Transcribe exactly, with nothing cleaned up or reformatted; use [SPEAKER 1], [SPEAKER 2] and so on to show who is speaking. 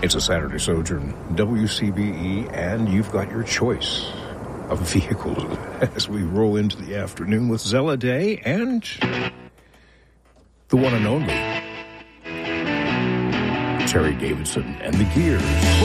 [SPEAKER 1] It's a Saturday Sojourn, W C B E, and you've got your choice of vehicles as we roll into the afternoon with Zella Day and the one and only Terry Davidson and the Gears.